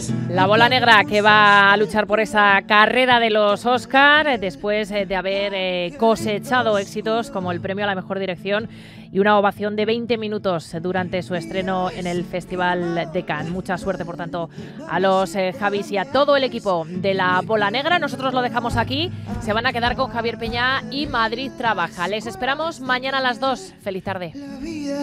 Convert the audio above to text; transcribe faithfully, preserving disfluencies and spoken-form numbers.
La Bola Negra, que va a luchar por esa carrera de los Oscar después de haber cosechado éxitos como el premio a la mejor dirección y una ovación de veinte minutos durante su estreno en el Festival de Cannes. Mucha suerte, por tanto, a los eh, Javis y a todo el equipo de La Bola Negra. Nosotros lo dejamos aquí. Se van a quedar con Javier Peña y Madrid Trabaja. Les esperamos mañana a las dos. Feliz tarde.